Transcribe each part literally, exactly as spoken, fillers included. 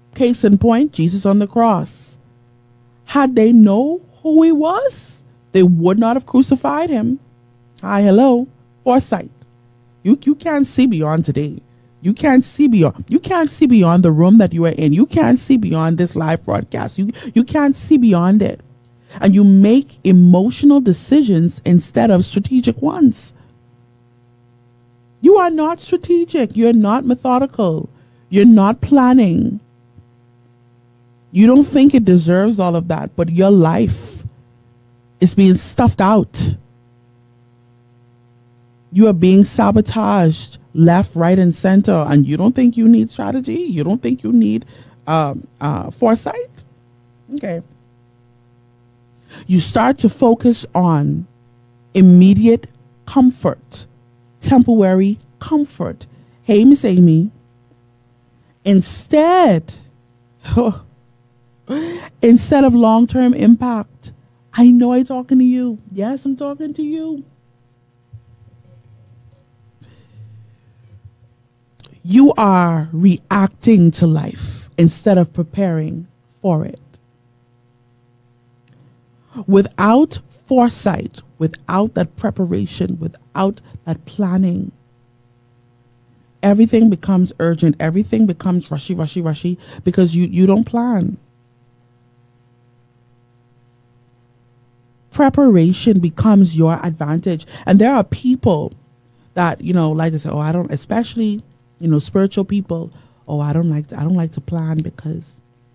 Case in point, Jesus on the cross. Had they know who he was, they would not have crucified him. Hi, hello, foresight. You you can't see beyond today. You can't see beyond. You can't see beyond the room that you are in. You can't see beyond this live broadcast. You you can't see beyond it, and you make emotional decisions instead of strategic ones. You are not strategic. You're not methodical. You're not planning. You don't think it deserves all of that, but your life is being stuffed out. You are being sabotaged left, right, and center, and you don't think you need strategy? You don't think you need um, uh, foresight? Okay. You start to focus on immediate comfort, temporary comfort. Hey, Miss Amy. Instead, instead of long-term impact. I know I'm talking to you. Yes, I'm talking to you. You are reacting to life instead of preparing for it. Without foresight, without that preparation, without that planning, everything becomes urgent. Everything becomes rushy, rushy, rushy because you, you don't plan. Preparation becomes your advantage. And there are people that, you know, like to say, oh, I don't, especially, you know, spiritual people, oh, I don't like to, I don't like to plan because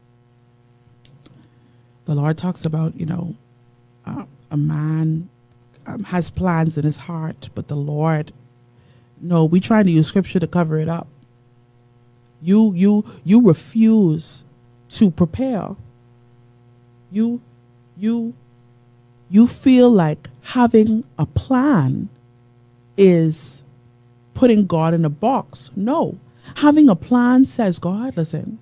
the Lord talks about, you know, uh, a man um, has plans in his heart, but the Lord, no, we trying to use scripture to cover it up. You, you, you refuse to prepare. You, you, you feel like having a plan is putting God in a box. No, having a plan says, God, listen,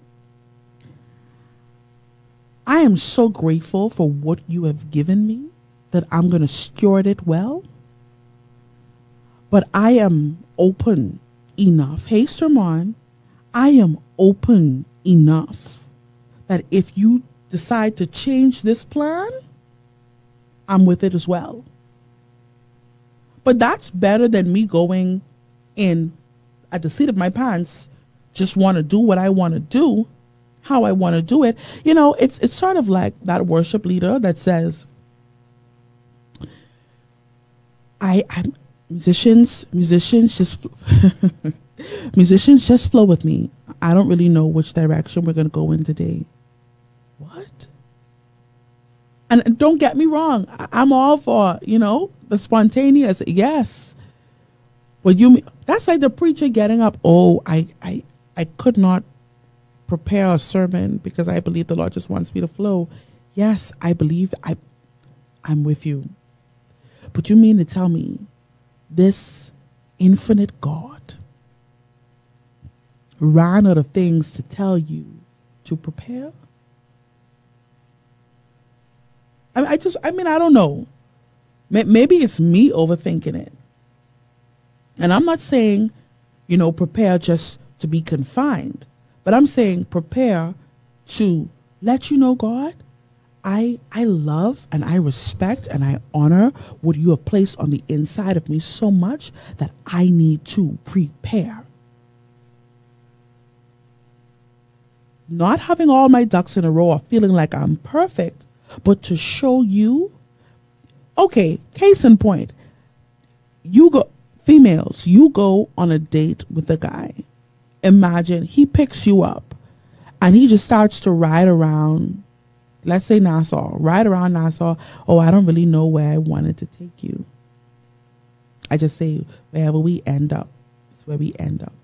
I am so grateful for what you have given me that I'm going to steward it well. But I am open enough. Hey, Sermon, I am open enough that if you decide to change this plan, I'm with it as well. But that's better than me going in at the seat of my pants, just want to do what I want to do, how I want to do it. You know, it's it's sort of like that worship leader that says, I, I'm musicians, musicians just, musicians just flow with me. I don't really know which direction we're going to go in today. What? And don't get me wrong, I'm all for, you know, the spontaneous. Yes. But you, that's like the preacher getting up. Oh, I, I, I could not prepare a sermon because I believe the Lord just wants me to flow. Yes, I believe I, I'm with you. But you mean to tell me this infinite God ran out of things to tell you to prepare? I, I just, I mean, I don't know. Maybe it's me overthinking it. And I'm not saying, you know, prepare just to be confined, but I'm saying prepare to let you know, God, I I love and I respect and I honor what you have placed on the inside of me so much that I need to prepare. Not having all my ducks in a row or feeling like I'm perfect, but to show you, okay, case in point, you go, females, you go on a date with a guy. Imagine he picks you up and he just starts to ride around, let's say Nassau, ride around Nassau. Oh, I don't really know where I wanted to take you. I just say, wherever we end up, it's where we end up.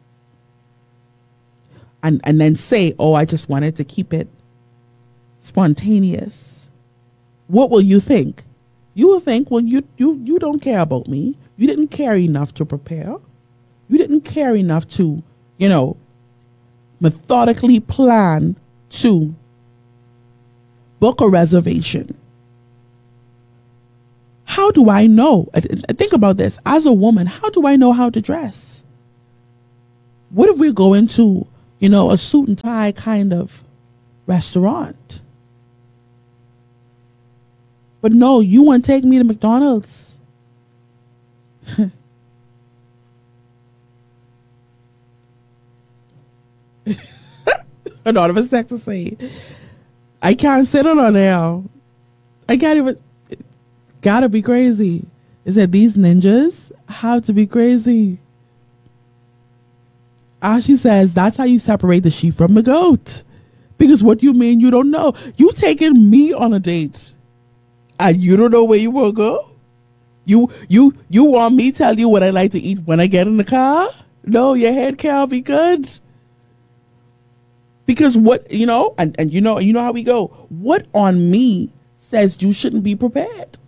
And, and then say, oh, I just wanted to keep it spontaneous. What will you think? You will think, well, you, you, you don't care about me. You didn't care enough to prepare. You didn't care enough to, you know, methodically plan to book a reservation. How do I know? Think about this. As a woman, how do I know how to dress? What if we go into, you know, a suit and tie kind of restaurant. But no, you want to take me to McDonald's. Anonymous text to say, I can't sit on her now. I can't even. Gotta be crazy. It said these ninjas have to be crazy. Ah, she says that's how you separate the sheep from the goat. Because what do you mean you don't know? You taking me on a date, and you don't know where you will go. You you you want me tell you what I like to eat when I get in the car? No, your head can't be good. Because what, you know, and, and you know, you know how we go. What on me says you shouldn't be prepared?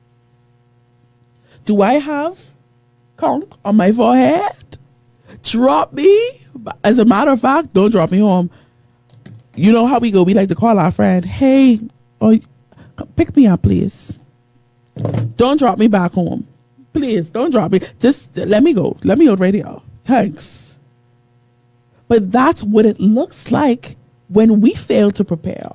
Do I have conch on my forehead? Drop me? As a matter of fact, don't drop me home. You know how we go. We like to call our friend, hey, oh, pick me up, please. Don't drop me back home. Please, don't drop me. Just let me go. Let me go right here. Thanks. But that's what it looks like when we fail to prepare.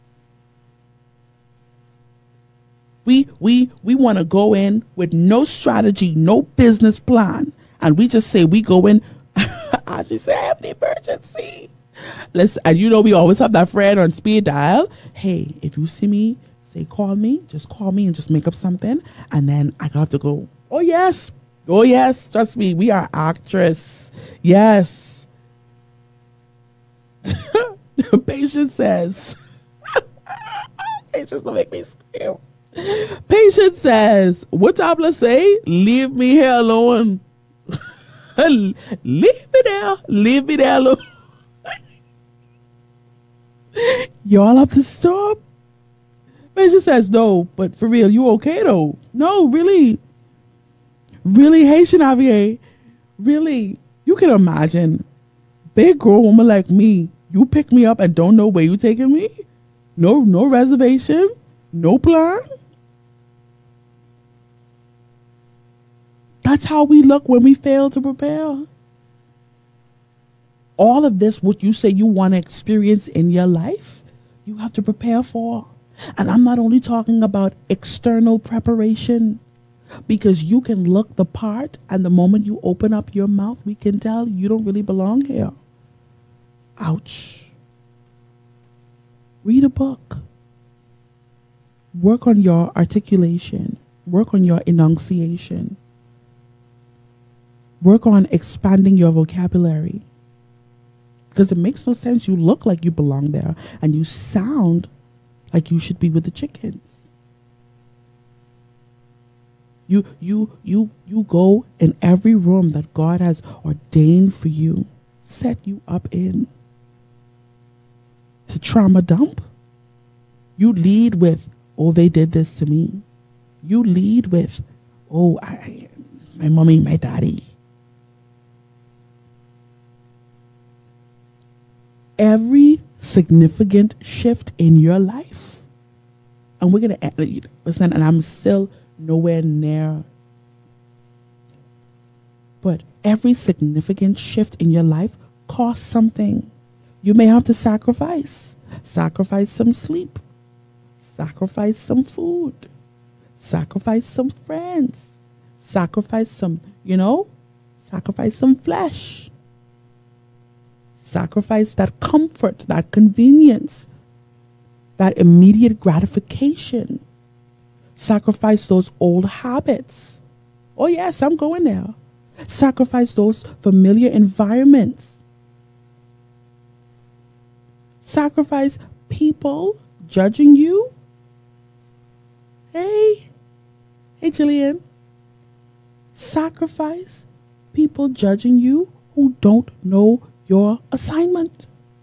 We we we want to go in with no strategy, no business plan, and we just say we go in. I just say I have an emergency. Let's and you know we always have that friend on speed dial. Hey, if you see me, say call me. Just call me and just make up something, and then I have to go. Oh yes, oh yes. Trust me, we are actress. Yes. Patience says. Patience will make me scream. Patience says, what Tabla say? Leave me here alone. Leave me there. Leave me there alone. Y'all up to stop? Patience says, no, but for real, you okay though? No, really. Really, Haitian Javier. Really. You can imagine. Big grown woman like me, you pick me up and don't know where you taking me? No, no reservation? No plan? That's how we look when we fail to prepare. All of this, what you say you want to experience in your life, you have to prepare for. And I'm not only talking about external preparation, because you can look the part and the moment you open up your mouth, we can tell you don't really belong here. Ouch. Read a book. Work on your articulation. Work on your enunciation. Work on expanding your vocabulary. Because it makes no sense. You look like you belong there and you sound like you should be with the chickens. You you you you go in every room that God has ordained for you, set you up in. To trauma dump. You lead with, oh, they did this to me. You lead with, oh, I, my mommy, my daddy. Every significant shift in your life, and we're going to, listen, and I'm still nowhere near, but every significant shift in your life costs something. You may have to sacrifice. Sacrifice some sleep. Sacrifice some food. Sacrifice some friends. Sacrifice some, you know, sacrifice some flesh. Sacrifice that comfort, that convenience, that immediate gratification. Sacrifice those old habits. Oh, yes, I'm going there. Sacrifice those familiar environments. Sacrifice people judging you. Hey, hey, Jillian. Sacrifice people judging you who don't know your assignment.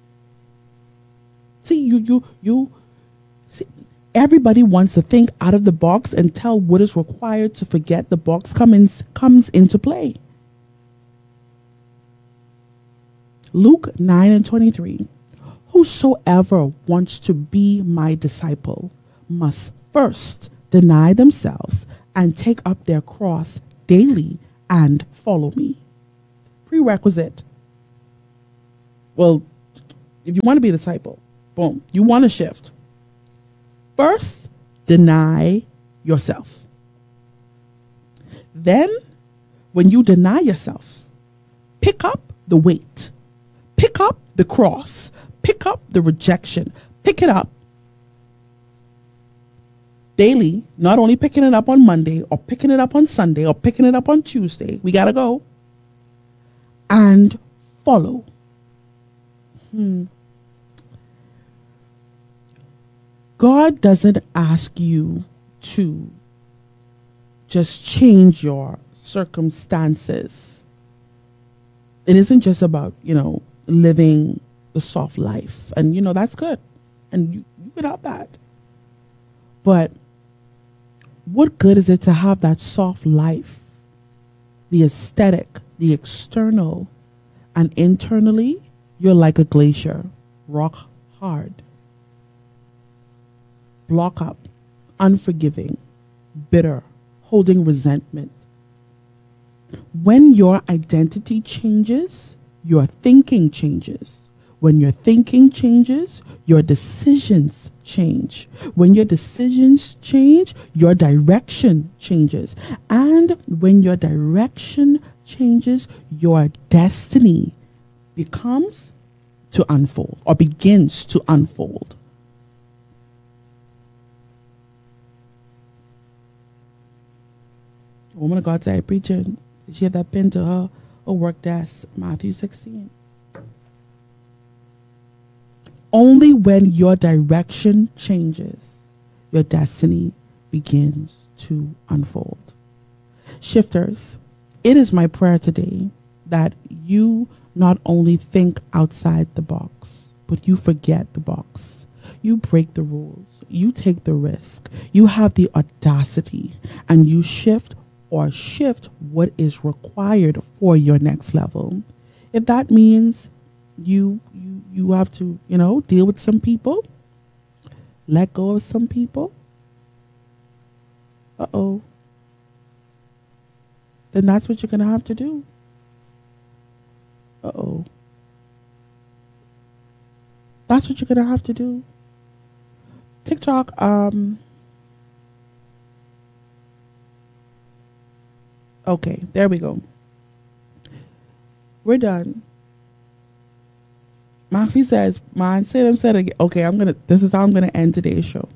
See, you, you, you, see, everybody wants to think out of the box and tell what is required to forget the box comes, comes into play. Luke nine and twenty-three. Whosoever wants to be my disciple must first deny themselves and take up their cross daily and follow me. Prerequisite. Well, if you want to be a disciple, Boom. You want to shift. First, deny yourself. Then, when you deny yourself, pick up the weight. Pick up the cross. Pick up the rejection. Pick it up daily, not only picking it up on Monday or picking it up on Sunday or picking it up on Tuesday. We got to go. And follow. Hmm. God doesn't ask you to just change your circumstances. It isn't just about, you know, living the soft life. And, you know, that's good. And you, you can have that. But what good is it to have that soft life, the aesthetic, the external, and internally, you're like a glacier, rock hard, block up, unforgiving, bitter, holding resentment. When your identity changes, your thinking changes. When your thinking changes, your decisions change. When your decisions change, your direction changes. And when your direction changes, your destiny becomes to unfold or begins to unfold. The woman of God said, preaching, she had that pin to her, her work desk, Matthew sixteen. Only when your direction changes, your destiny begins to unfold. Shifters, it is my prayer today that you not only think outside the box, but you forget the box. You break the rules. You take the risk. You have the audacity and you shift or shift what is required for your next level. If that means you you you have to, you know, deal with some people, let go of some people, uh-oh, then that's what you're going to have to do. Uh-oh. That's what you're going to have to do. TikTok, um, okay, there we go. We're done. Mafi says, man, say them said again. Okay, I'm gonna this is how I'm gonna end today's show.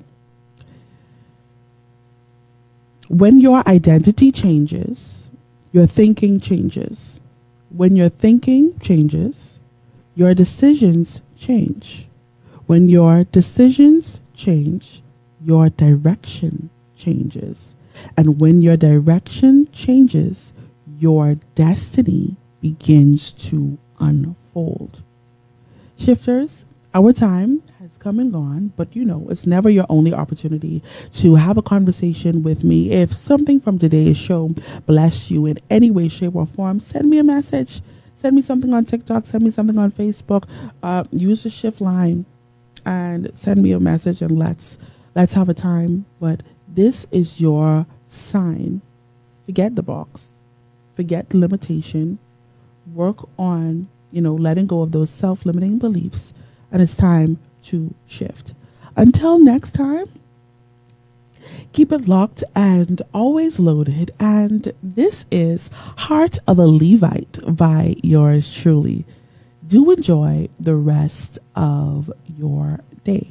When your identity changes, your thinking changes. When your thinking changes, your decisions change. When your decisions change, your direction changes. And when your direction changes, your destiny begins to unfold. Shifters, our time has come and gone, but you know, it's never your only opportunity to have a conversation with me. If something from today's show blessed you in any way, shape, or form, send me a message. Send me something on TikTok. Send me something on Facebook. Uh, use the shift line and send me a message and let's let's have a time. But this is your sign. Forget the box. Forget the limitation. Work on, you know, letting go of those self-limiting beliefs, and it's time to shift. Until next time, keep it locked and always loaded. And this is Heart of a Levite by yours truly. Do enjoy the rest of your day.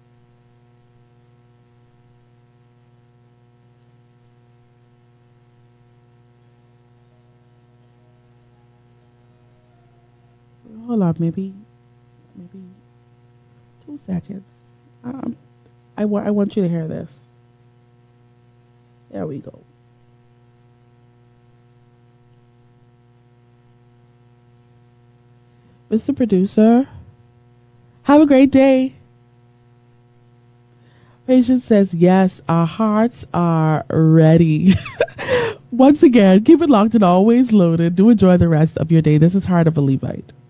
Hold on, maybe, maybe two seconds. Um, I want, I want you to hear this. There we go. Mister Producer, have a great day. Patience says, yes, our hearts are ready. Once again, keep it locked and always loaded. Do enjoy the rest of your day. This is Heart of a Levite.